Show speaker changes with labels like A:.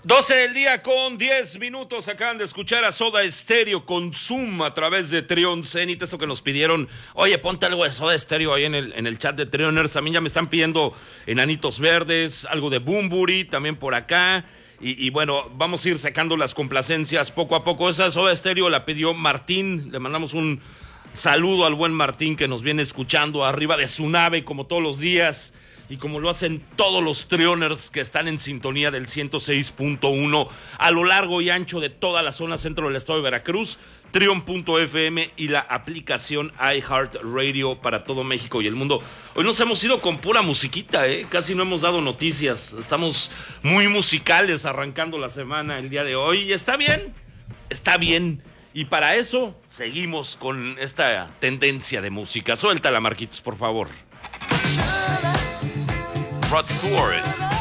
A: 12 del día con 10 minutos. Acaban de escuchar a Soda Stereo con Zoom a través de Trion Zenit. Eso que nos pidieron. Oye, ponte algo de Soda Stereo ahí en el chat de Trioners. También ya me están pidiendo Enanitos Verdes, algo de Bunbury también por acá. Y bueno, vamos a ir sacando las complacencias poco a poco. Esa Soda Stereo la pidió Martín. Le mandamos un saludo al buen Martín que nos viene escuchando arriba de su nave como todos los días. Y como lo hacen todos los Trioners que están en sintonía del 106.1 a lo largo y ancho de toda la zona centro del estado de Veracruz, Trion.fm y la aplicación iHeartRadio para todo México y el mundo. Hoy nos hemos ido con pura musiquita, casi no hemos dado noticias. Estamos muy musicales arrancando la semana el día de hoy y está bien, está bien. Y para eso seguimos con esta tendencia de música. Suéltala, Marquitos, por favor. Rod Stewart,